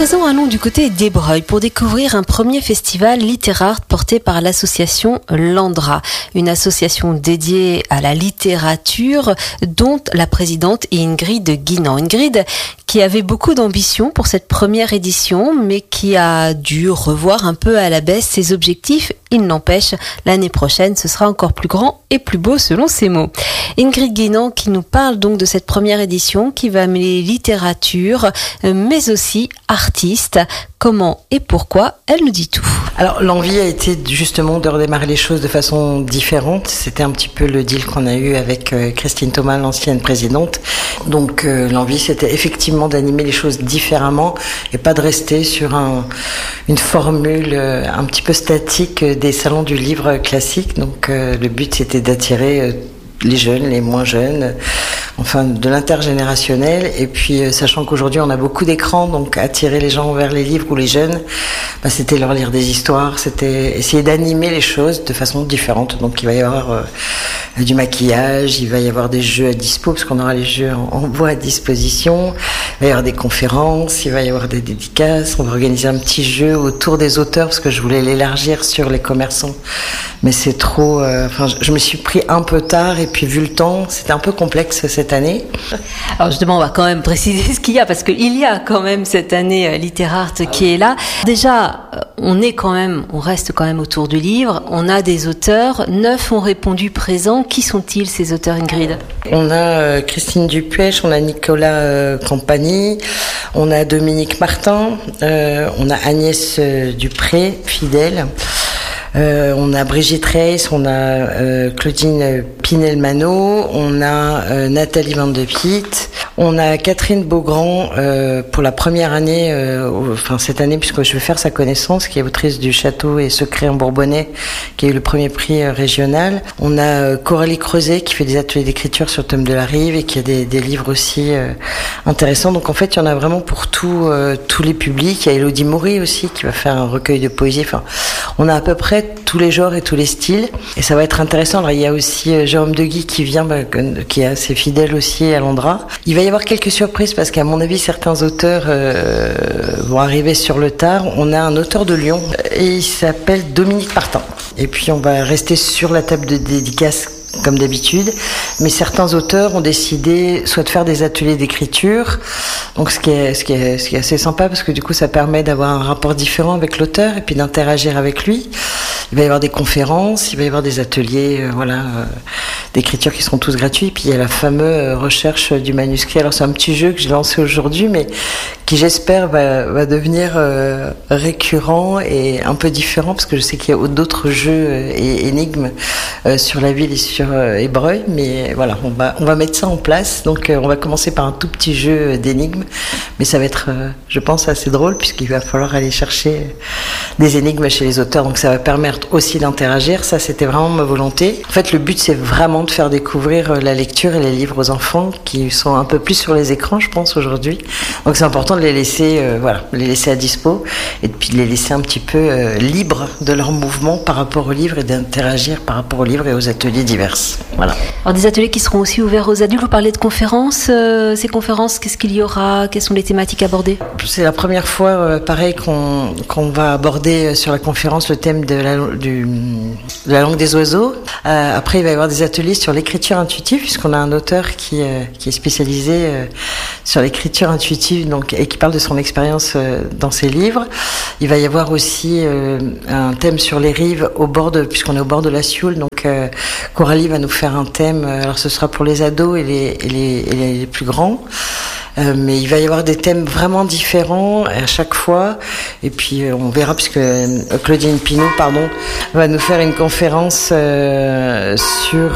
présent, allons du côté d'Ébreuil pour découvrir un premier festival littéraire porté par l'association Landra, une association dédiée à la littérature dont la présidente est Ingrid Guinan. Ingrid qui avait beaucoup d'ambition pour cette première édition, mais qui a dû revoir un peu à la baisse ses objectifs. Il n'empêche, l'année prochaine, ce sera encore plus grand et plus beau selon ses mots. Ingrid Guinan qui nous parle donc de cette première édition qui va mêler littérature, mais aussi artiste. Comment et pourquoi, elle nous dit tout. Alors l'envie a été justement de redémarrer les choses de façon différente. C'était un petit peu le deal qu'on a eu avec Christine Thomas, l'ancienne présidente. Donc l'envie c'était effectivement d'animer les choses différemment et pas de rester sur une formule un petit peu statique des salons du livre classique. Donc le but c'était d'attirer les jeunes, les moins jeunes, enfin de l'intergénérationnel. Et puis sachant qu'aujourd'hui on a beaucoup d'écrans, donc attirer les gens vers les livres ou les jeunes, c'était leur lire des histoires, c'était essayer d'animer les choses de façon différente. Donc il va y avoir du maquillage, il va y avoir des jeux à dispo parce qu'on aura les jeux en bois à disposition, il va y avoir des conférences, il va y avoir des dédicaces, on va organiser un petit jeu autour des auteurs parce que je voulais l'élargir sur les commerçants, mais c'est trop, je me suis pris un peu tard et puis vu le temps, c'était un peu complexe cette année. Alors justement, on va quand même préciser ce qu'il y a, parce qu'il y a quand même cette année littéraire qui est là. Déjà, on reste quand même autour du livre. On a des auteurs, 9 ont répondu présents. Qui sont-ils ces auteurs, Ingrid ? On a Christine Dupuech, on a Nicolas Campagny, on a Dominique Martin, on a Agnès Dupré, fidèle. On a Brigitte Reis, on a Claudine Pinel-Mano, on a Nathalie Van de Piet, on a Catherine Beaugrand pour la première année, cette année puisque je vais faire sa connaissance, qui est autrice du Château et Secret en Bourbonnais, qui a eu le premier prix régional. On a Coralie Creuset qui fait des ateliers d'écriture sur Tom de la Rive et qui a des livres aussi intéressants. Donc en fait, il y en a vraiment pour tous les publics. Il y a Élodie Maury aussi qui va faire un recueil de poésie. Enfin, on a à peu près tous les genres et tous les styles, et ça va être intéressant. Alors il y a aussi Jérôme Deguy qui vient, qui est assez fidèle aussi à Landra. Il va y avoir quelques surprises parce qu'à mon avis certains auteurs vont arriver sur le tard. On a un auteur de Lyon et il s'appelle Dominique Martin. Et puis on va rester sur la table de dédicace comme d'habitude, mais certains auteurs ont décidé soit de faire des ateliers d'écriture, donc ce qui est assez sympa parce que du coup ça permet d'avoir un rapport différent avec l'auteur et puis d'interagir avec lui. Il va y avoir des conférences, il va y avoir des ateliers d'écriture qui seront tous gratuits, puis il y a la fameuse recherche du manuscrit. Alors c'est un petit jeu que j'ai lancé aujourd'hui, mais qui j'espère va devenir récurrent et un peu différent, parce que je sais qu'il y a d'autres jeux et énigmes sur la ville et sur Ébreuil, mais voilà, on va mettre ça en place. Donc on va commencer par un tout petit jeu d'énigmes, mais ça va être, je pense, assez drôle puisqu'il va falloir aller chercher des énigmes chez les auteurs, donc ça va permettre aussi d'interagir. Ça, c'était vraiment ma volonté. En fait, le but, c'est vraiment de faire découvrir la lecture et les livres aux enfants qui sont un peu plus sur les écrans, je pense, aujourd'hui. Donc c'est important de les laisser, les laisser à dispo et puis de les laisser un petit peu libres de leur mouvement par rapport aux livres et d'interagir par rapport aux livres et aux ateliers divers. Voilà. Alors des ateliers qui seront aussi ouverts aux adultes. Vous parlez de conférences. Ces conférences, qu'est-ce qu'il y aura ? Quelles sont les thématiques abordées ? C'est la première fois, pareil, qu'on va aborder sur la conférence le thème de la langue des oiseaux. Après, il va y avoir des ateliers sur l'écriture intuitive, puisqu'on a un auteur qui est spécialisé sur l'écriture intuitive, et qui parle de son expérience dans ses livres. Il va y avoir aussi un thème sur les rives puisqu'on est au bord de la Sioule. Donc Coralie va nous faire un thème. Alors ce sera pour les ados et les plus grands. Mais il va y avoir des thèmes vraiment différents à chaque fois. Et puis on verra, puisque Claudine Pinault, va nous faire une conférence sur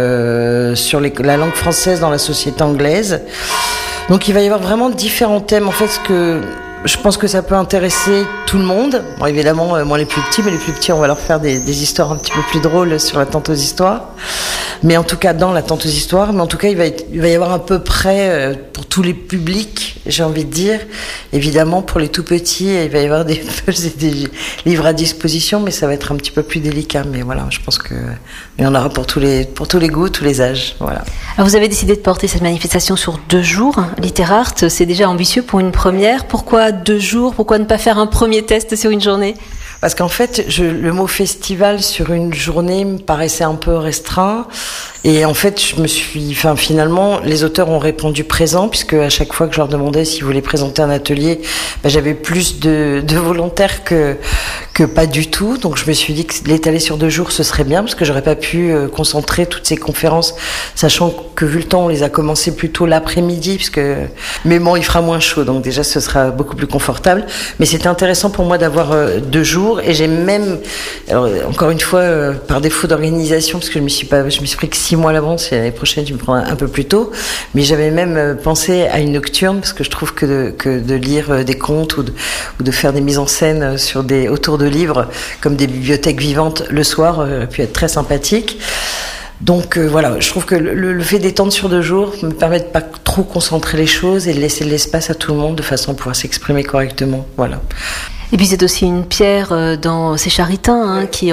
la langue française dans la société anglaise. Donc il va y avoir vraiment différents thèmes. En fait, je pense que ça peut intéresser tout le monde. Bon, évidemment, moins les plus petits, mais les plus petits, on va leur faire des histoires un petit peu plus drôles sur la tente aux histoires. Mais en tout cas, dans la tente aux histoires. Mais en tout cas, il va y avoir à peu près pour tous les publics, j'ai envie de dire. Évidemment, pour les tout petits, il va y avoir des livres à disposition, mais ça va être un petit peu plus délicat. Mais voilà, je pense qu'il y en aura pour tous les goûts, tous les âges. Voilà. Alors vous avez décidé de porter cette manifestation sur 2 jours. Literart, c'est déjà ambitieux pour une première. Pourquoi 2 jours? Pourquoi ne pas faire un premier test sur une journée? Parce qu'en fait, le mot festival sur une journée me paraissait un peu restreint. Et en fait, finalement, les auteurs ont répondu présent, puisque à chaque fois que je leur demandais s'ils voulaient présenter un atelier, j'avais plus de volontaires que pas du tout. Donc je me suis dit que l'étaler sur 2 jours, ce serait bien, parce que j'aurais pas pu concentrer toutes ces conférences, sachant que vu le temps, on les a commencées plutôt l'après-midi, mais bon, il fera moins chaud, donc déjà ce sera beaucoup plus confortable. Mais c'était intéressant pour moi d'avoir 2 jours, et j'ai même, alors, encore une fois, par défaut d'organisation, parce que je me suis pris que 6 mois à l'avance, et l'année prochaine, je me prends un peu plus tôt, mais j'avais même pensé à une nocturne, parce que je trouve que de lire des contes ou de faire des mises en scène autour de livres, comme des bibliothèques vivantes le soir, aurait pu être très sympathique. Donc voilà, je trouve que le fait d'étendre sur 2 jours me permet de pas trop concentrer les choses et de laisser de l'espace à tout le monde de façon à pouvoir s'exprimer correctement. Voilà. Et puis c'est aussi une pierre dans ces charitains qui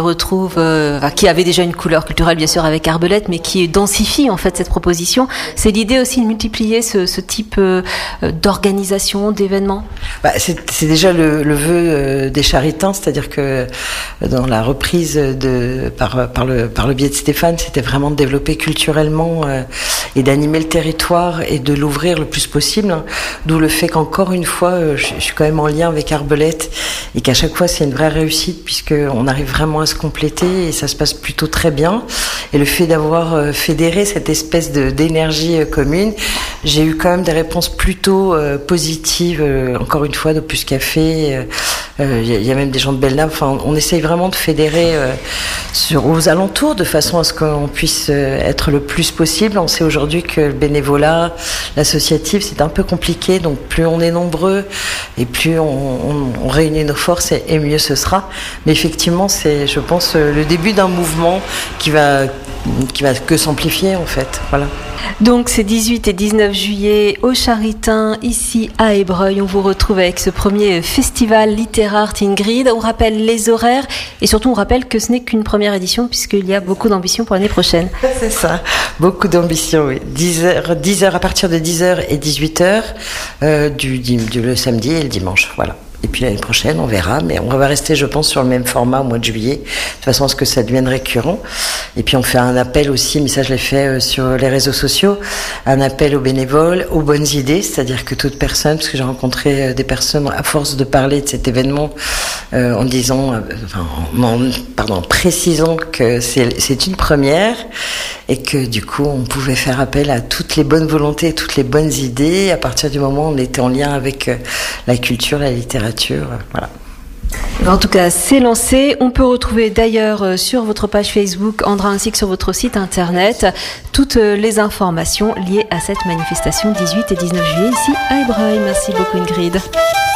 qui avait déjà une couleur culturelle bien sûr avec Arbalète, mais qui densifie en fait cette proposition. C'est l'idée aussi de multiplier ce type d'organisation, d'événements. C'est déjà le vœu des charitains, c'est-à-dire que dans la reprise par le biais de Stéphane, c'était vraiment de développer culturellement et d'animer le territoire et de l'ouvrir le plus possible. D'où le fait qu'encore une fois, je suis quand même en lien avec Arbalète, et qu'à chaque fois c'est une vraie réussite, puisqu'on arrive vraiment à se compléter et ça se passe plutôt très bien. Et le fait d'avoir fédéré cette espèce d'énergie commune, j'ai eu quand même des réponses plutôt positives, encore une fois, d'Opus Café. Il y a même des gens de Belnave. Enfin, on essaye vraiment de fédérer aux alentours, de façon à ce qu'on puisse être le plus possible. On sait aujourd'hui que le bénévolat, l'associatif, c'est un peu compliqué. Donc plus on est nombreux et plus on réunit nos forces, et mieux ce sera. Mais effectivement, c'est, je pense, le début d'un mouvement qui va que s'amplifier en fait. Voilà. Donc c'est 18 et 19 juillet au Charitain, ici à Ébreuil. On vous retrouve avec ce premier festival Literart Ingrid. On rappelle les horaires et surtout on rappelle que ce n'est qu'une première édition, puisqu'il y a beaucoup d'ambition pour l'année prochaine. C'est ça, beaucoup d'ambition, oui. 10h à partir de 10h et 18h le samedi et le dimanche, voilà. Et puis l'année prochaine, on verra, mais on va rester, je pense, sur le même format au mois de juillet, de façon à ce que ça devienne récurrent. Et puis on fait un appel aussi, mais ça je l'ai fait sur les réseaux sociaux, un appel aux bénévoles, aux bonnes idées, c'est-à-dire que toute personne, parce que j'ai rencontré des personnes à force de parler de cet événement, en précisant que c'est une première, et que du coup on pouvait faire appel à toutes les bonnes volontés et toutes les bonnes idées à partir du moment où on était en lien avec la culture, la littérature. Voilà. En tout cas, c'est lancé. On peut retrouver d'ailleurs sur votre page Facebook, Andra, ainsi que sur votre site internet, toutes les informations liées à cette manifestation 18 et 19 juillet ici à Ébreuil. Merci beaucoup Ingrid.